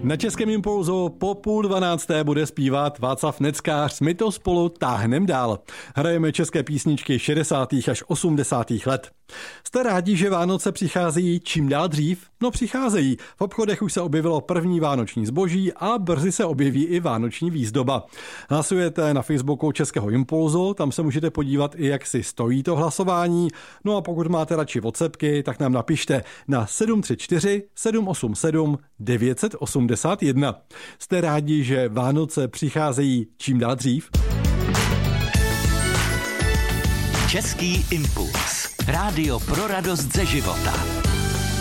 Na Českém impulzu po 11:30 bude zpívat Václav Neckář. My to spolu táhnem dál. Hrajeme české písničky 60. až 80. let. Jste rádi, že Vánoce přicházejí čím dál dřív? No přicházejí. V obchodech už se objevilo první vánoční zboží a brzy se objeví i vánoční výzdoba. Hlasujete na Facebooku Českého impulzu, tam se můžete podívat i jak si stojí to hlasování. No a pokud máte radši WhatsAppky, tak nám napište na 734 787 981. Jste rádi, že Vánoce přicházejí čím dál dřív? Český impuls. Rádio pro radost ze života.